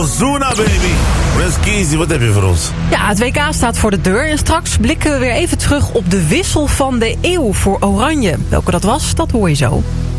Ozuna, baby. Reskizi, wat heb je voor ons? Ja, het WK staat voor de deur. En straks blikken we weer even terug op de wissel van de eeuw voor Oranje. Welke dat was, dat hoor je zo.